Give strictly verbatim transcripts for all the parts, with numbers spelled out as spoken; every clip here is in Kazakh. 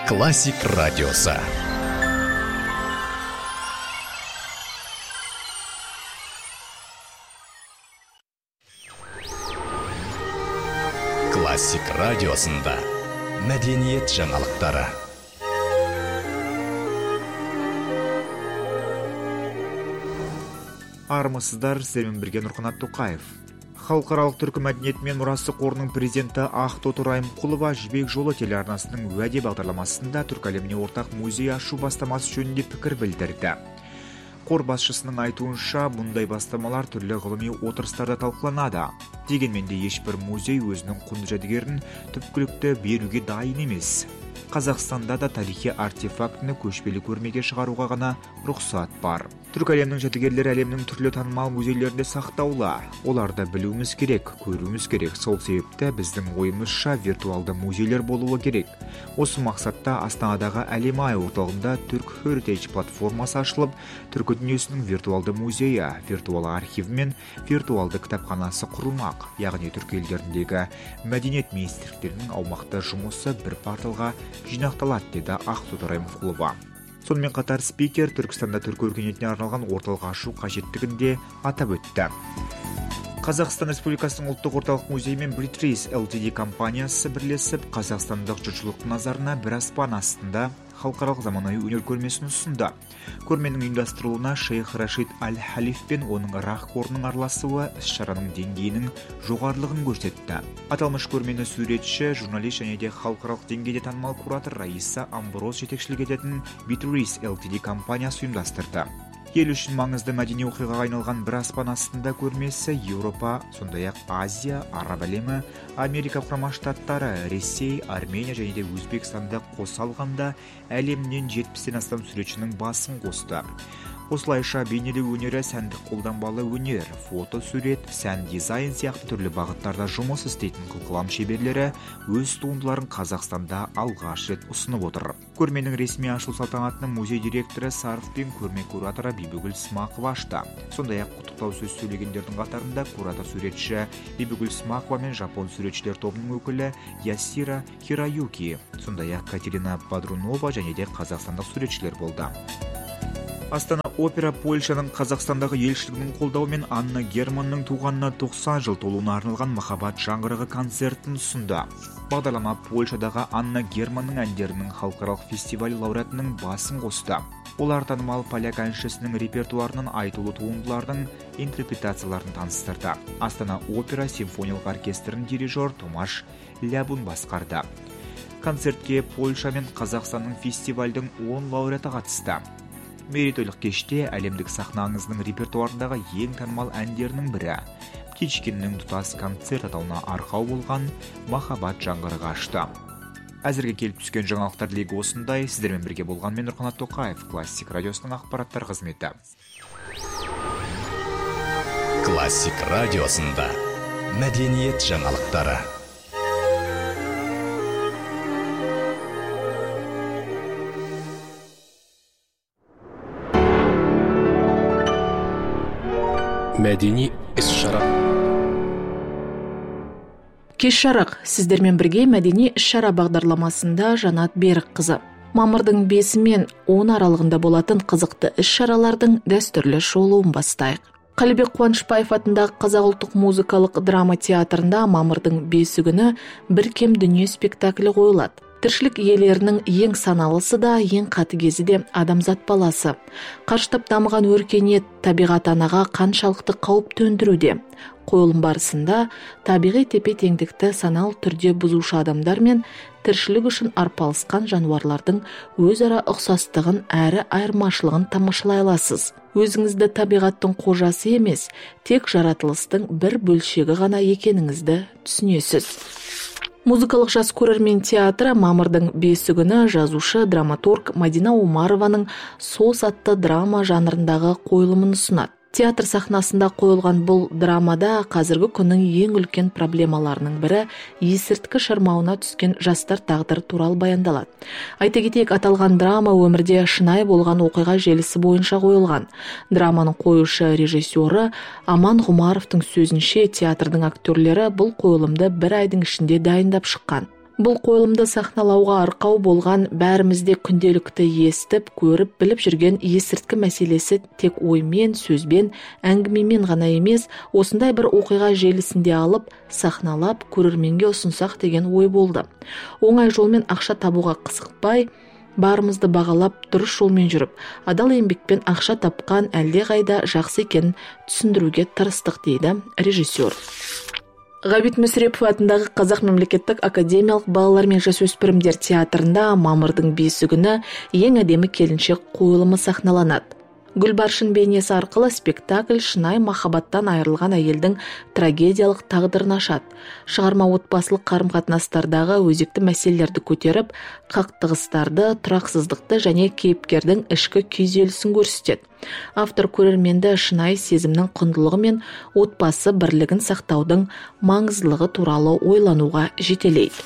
Классик радиосы. Классик радиосында мәдениет жаңалықтары. Армысыздар, сіздермен бірге Нұрқанат Тоқаев. Халықаралық түркі мәдениеті мен мұрасы қорының президенті Ақтоты Райымқұлова Жібек жолы телеарнасының уәде бағдарламасында түркі әлеміне ортақ музей ашу бастамасы жөнінде пікір білдірді. Қор басшысының айтуынша, бұндай бастамалар түрлі ғылыми отырыстарда талқыланады. Дегенмен де ешбір музей өзінің құнды жәдігерін түпкілікті беруге дайын емес. Қазақстанда да тарихи артефактіні көшпелі көрмеге шығаруға ғана рұқсат бар. Түркі әлемнің жәдігерлері әлемнің түрлі танымал музейлерінде сақтаулы. Оларды білуіміз керек, көруіміз керек. Сол себепті біздің ойымызша виртуалды музейлер болуы керек. Осы мақсатта Астанадағы Әлем Ай орталығында Turk Heritage платформасы ашылып, түркі дүниесінің виртуалды музейі, виртуал архив мен виртуалды кітапханасы құрылмақ. Яғни түркі елдеріндегі мәдениет министрліктерінің аумақты жұмысы бір порталға жинақталады, деді Ақтоты Райымқұлова. Сонымен қатар спикер Түркістанда түркі өркениетіне арналған орталық ашу қажеттігінде атап өтті. Қазақстан Республикасының ұлттық орталық музейі мен Бритрейс Лтд компаниясы бірлесіп, қазақстандық жұртшылықтың назарына бір аспан астында халықаралық заманауи өнер көрмесін ұсынды. Көрменің ұйымдастырылуына Шейх Рашид Аль-Халиф пен оның Рах қорының араласуы іс-шараның деңгейінің жоғарылығын көрсетті. Аталмыш көрмені суретші, журналист және де халықаралық деңгейде танымал куратор Раиса Амброз жетекшілік ететін Бритрейс Лтд компаниясы ұйымдастырды. Ел үшін маңызды мәдени оқиғаға айналған бір аспан астында көрмесі Еуропа, сондай-ақ Азия, Араб әлемі, Америка құрама штаттары, Ресей, Армения және де Өзбекстанды қоса алғанда әлемнен жетпістен астам суретшінің басын қосты. Осылайша бейнелеу өнері, сәндік қолданбалы өнер, фото сурет, сән дизайн сияқты түрлі бағыттарда жұмыс істейтін қылқалам шеберлері өз туындыларын Қазақстанда алғаш рет ұсынып отыр. Көрменің ресми ашылу салтанатының музей директоры Сарыф пен көрме кураторы Бибігүл Смақова ашты. Сондай-ақ құттықтау сөз сөйлегендердің қатарында куратор суретші Бибігүл Смақова мен жапон суретшілер тобының өкілі Ясира Хираюки, сондай-ақ Катерина Бодрунова және де қазақстандық суретшілер болды. Астана опера Польшаның Қазақстандағы елшілігінің қолдауымен Анна Германның туғанына тоқсан жыл толуына арналған махаббат жаңғырығы концертін ұсынды. Бағдарлама Польшадағы Анна Германның әндерінің халықаралық фестиваль лауреатының басын қосты. Олар танымал поляк әншісінің репертуарының айтулы туындылардың интерпретацияларын таныстырды. Астана опера симфониялық оркестрінің дирижер Томаш Лябун басқарды. Концертке Польша мен Қазақстанның фестивальдің он лауреаты қатысты. Мерейтойлық кеште әлемдік сахна аңызының репертуарындағы ең танымал әндерінің бірі Птичкиннің тұтас концерт атауына арқау болған махаббат жаңғырығы ашты. Әзірге келіп түскен жаңалықтар легі осындай. Сіздермен бірге болған мен Нұрқанат Тоқаев, Классик радиосының ақпараттар қызметі. Классик радиосында мәдениет жаңалықтары. Мәдени іс-шара. Кеш жарық, сіздермен бірге мәдени іс-шара бағдарламасында Жанат Берікқызы. Мамырдың бесі мен он аралығында болатын қызықты іс-шаралардың дәстүрлі шолуын бастайық. Қалибек Қуанышбаев атындағы Қазақ ұлттық музыкалық драма театрында мамырдың бесі күні бір кем дүние спектаклі қойылады. Тіршілік иелерінің ең саналысы да, ең қатыгезі де адамзат баласы. Қарыштап дамыған өркениет табиғат анаға қаншалықты қауіп төндіруде. Қойылым барысында табиғи тепе-теңдікті саналы түрде бұзушы адамдар мен тіршілік үшін арпалысқан жануарлардың өзара ұқсастығын әрі айырмашылығын тамашалай аласыз. Өзіңізді табиғаттың қожасы емес, тек жаратылыстың бір бөлшегі ғана екеніңізді түсінесіз. Музыкалық жас көрермен театры мамырдың бесі күні жазушы драматург Мадина Омарованың «Сос» атты драма жанрындағы қойылымын ұсынады. Театр сахнасында қойылған бұл драмада қазіргі күннің ең үлкен проблемаларының бірі есірткі шырмауына түскен жастар тағдыры туралы баяндалады. Айта кетейік, аталған драма өмірде шынайы болған оқиға желісі бойынша қойылған. Драманың қоюшы режиссері Аман Ғұмаровтың сөзінше, театрдың актерлері бұл қойылымды бір айдың ішінде дайындап шыққан. Бұл қойылымды сахналауға арқау болған бәрімізде күнделікті естіп, көріп, біліп жүрген есірткі мәселесі тек оймен, сөзбен, әңгімемен ғана емес, осындай бір оқиға желісінде алып, сахналап, көрерменге ұсынсақ деген ой болды. Оңай жолмен ақша табуға қызықпай, барымызды бағалап, дұрыс жолмен жүріп, адал еңбекпен ақша тапқан әлде қайда жақсы екенін түсіндіруге тырыстық дейді режиссер. Ғабит Мүсірепов атындағы Қазақ мемлекеттік академиялық балалар мен жасөспірімдер театрында мамырдың бесі күні ең әдемі келіншек қойылымы сахналанады. Гүлбаршын бейнесі арқылы спектакль шынайы махаббаттан айырылған әйелдің трагедиялық тағдырын ашады. Шығарма отбасылық қарым-қатынастардағы өзекті мәселелерді көтеріп, қақтығыстарды, тұрақсыздықты және кейіпкердің ішкі күйзелісін көрсетеді. Автор көрерменді шынайы сезімнің құндылығы мен отбасы бірлігін сақтаудың маңыздылығы туралы ойлануға жетелейді.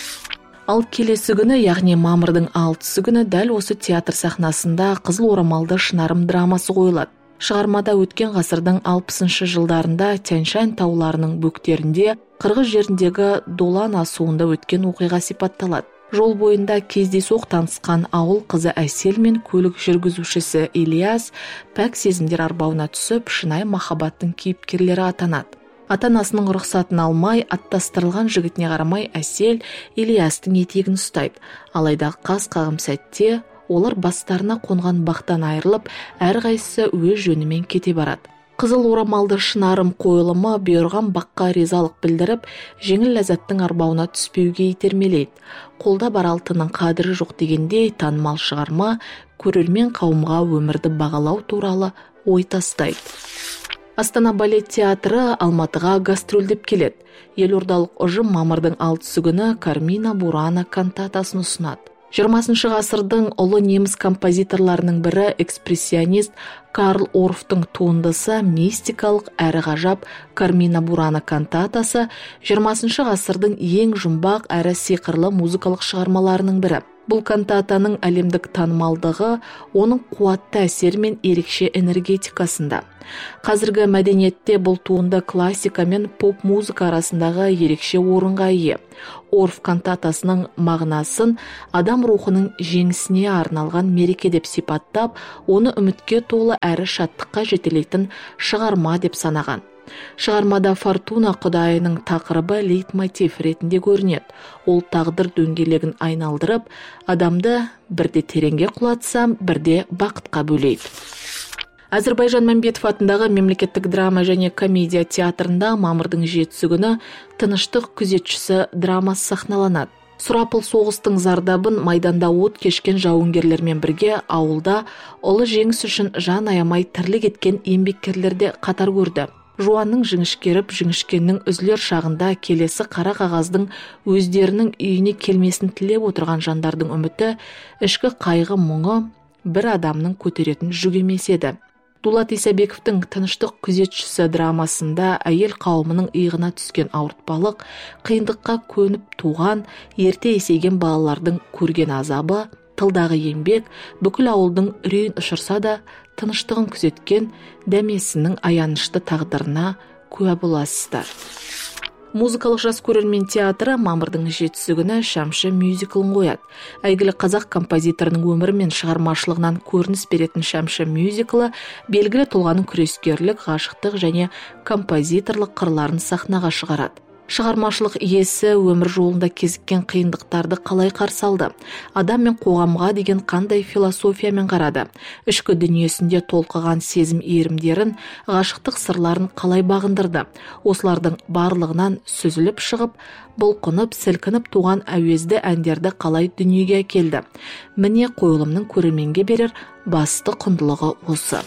Ал келесі күні, яғни мамырдың алтысы күні дәл осы театр сахнасында Қызыл орамалды шынарым драмасы қойылады. Шығармада өткен ғасырдың алпысыншы жылдарында Тянь-Шань тауларының бөктерінде Қырғыз жеріндегі Долан асуында өткен оқиға сипатталады. Жол бойында кездейсоқ танысқан ауыл қызы Әсел мен көлік жүргізушісі Ильяс пәк сезімдер арбауына түсіп, шынайы махаббаттың кейіпкерлері атанады. Ата-анасының рұқсатын алмай, аттастырылған жігітіне қарамай Әсел Ильястың етегін ұстайды. Алайда қас қағым сәтте олар бастарына қонған бақтан айырылып, әрқайсысы өз жөнімен кете барады. Қызыл орамалды шынарым қойылымы бұйырған баққа ризалық білдіріп, жеңіл ләззаттың арбауына түспеуге итермелейді. Қолда бар алтынның қадірі жоқ дегендей, танымал шығарма көрермен қауымға өмірді бағалау туралы ой тастайды. Астана балет театры Алматыға гастрольдеп келеді. Елордалық ұжым мамырдың алтысы күні Кармина Бурана кантатасын ұсынады. жиырмасыншы ғасырдың ұлы неміс композиторларының бірі экспрессионист Карл Орфтың туындысы мистикалық әрі ғажап Кармина Бурана кантатасы жиырмасыншы ғасырдың ең жұмбақ әрі сиқырлы музыкалық шығармаларының бірі. Бұл кантатаның әлемдік танымалдығы оның қуатты әсері мен ерекше энергетикасында. Қазіргі мәдениетте бұл туынды классика мен поп музыка арасындағы ерекше орынға ие. Орф кантатасының мағынасын адам рухының жеңісіне арналған мереке деп сипаттап, оны үмітке толы әрі шаттыққа жетелейтін шығарма деп санаған. Шығармада Фортуна құдайының тақырыбы лейтмотив ретінде көрінеді. Ол тағдыр дөңгелегін айналдырып, адамды бірде тереңге құлатса, бірде бақытқа бөлейді. Әзірбайжан Мәмбетов атындағы мемлекеттік драма және комедия театрында мамырдың жетісі күні Тыныштық күзетшісі драмасы сахналанады. Сұрапыл соғыстың зардабын майданда от кешкен жауынгерлермен бірге ауылда ұлы жеңіс үшін жан аямай тірлік еткен еңбеккерлерде қатар көрді. Жуанның жіңішкеріп, жіңішкеннің үзілер шағында келесі қара қағаздың өздерінің үйіне келмесін тілеп отырған жандардың үміті, ішкі қайғы мұңы бір адамның көтеретін жүк емес еді. Дулат Исабековтың Тыныштық күзетшісі драмасында әйел қауымының иығына түскен ауыртпалық, қиындыққа көніп туған, ерте есейген балалардың көрген азабы, тылдағы еңбек, бүкіл ауылдың үрейін ұшырса да, тыныштығын күзеткен дәмесінің аянышты тағдырына куә боласыздар. Музыкалық жас көрермен театры мамырдың жетісі күні Шәмші мюзиклін қояды. Әйгілі қазақ композиторының өмірі мен шығармашылығынан көрініс беретін Шәмші мюзиклі белгілі тұлғаның күрескерлік, ғашықтық және композиторлық қырларын сахнаға шығарады. Шығармашылық иесі өмір жолында кезіккен қиындықтарды қалай қарсы алды? Адам мен қоғамға деген қандай философиямен қарады? Ішкі дүниесінде толқыған сезім иірімдерін, ғашықтық сырларын қалай бағындырды? Осылардың барлығынан сүзіліп шығып, бұлқынып, сілкініп туған әуезді әндерді қалай дүниеге әкелді? Міне қойылымның көрерменге берер басты құндылығы осы.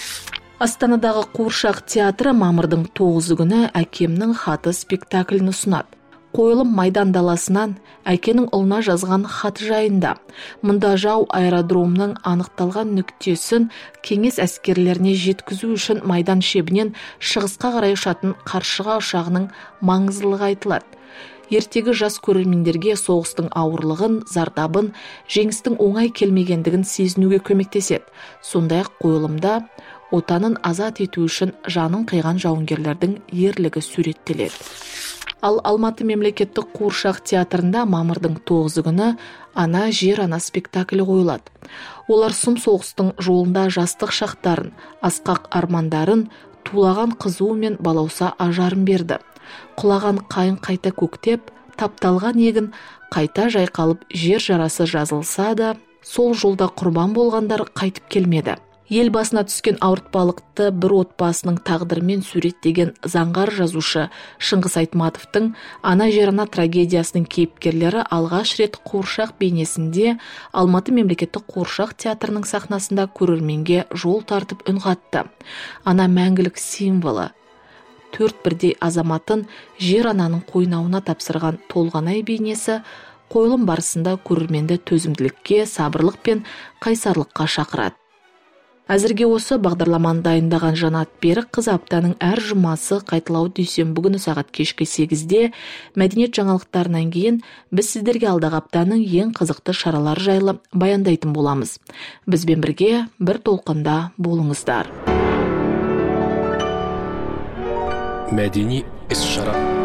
Астанадағы Қуыршақ театры мамырдың тоғызы күні Әкемнің хаты спектаклін ұсынады. Қойылым Майдан даласынан әкенің ұлына жазған хат жайында. Мұнда жау аэродромның анықталған нүктесін кеңес әскерлеріне жеткізу үшін Майдан шебінен шығысқа қарай ұшатын қаршыға ұшағының маңыздылығы айтылады. Ертегі жас көрермендерге соғыстың ауырлығын, зардабын, жеңістің оңай келмегендігін сезінуге көмектеседі. Сондай-ақ қойылымда отанын азат ету үшін жанын қиған жауынгерлердің ерлігі суреттеледі. Ал Алматы мемлекеттік қуыршақ театрында мамырдың тоғызы күні «Ана жер ана» спектаклі қойылады. Олар сұм соғыстың жолында жастық шақтарын, асқақ армандарын, тулаған қызуы мен балауса ажарын берді. Құлаған қайын қайта көктеп, тапталған егін қайта жайқалып жер жарасы жазылса да, сол жолда құрбан болғандар қайтып келмеді. Ел басына түскен ауыртпалықты бір отбасының тағдырымен суреттеген заңғар жазушы Шыңғыс Айтматовтың «Ана жер ана» трагедиясының кейіпкерлері алғаш рет қуыршақ бейнесінде Алматы мемлекеттік қуыршақ театрының сахнасында көрерменге жол тартып үн қатты. Ана мәңгілік символы. Төрт бірдей азаматын жер ананың қойнауына тапсырған толғанай бейнесі қойылым барысында көрерменді төзімділікке, сабырлық пен қайсарлыққа шақырады. Әзірге осы бағдарламаны дайындаған Жанат Берікқызы аптаның әр жұмасы қайталау дүйсенбі күні сағат кешкі сегізде мәдениет жаңалықтарынан кейін біз сіздерге алдағы аптаның ең қызықты шаралар жайлы баяндайтын боламыз. Бізбен бірге бір толқында болыңыздар. Мәдени іс-шара.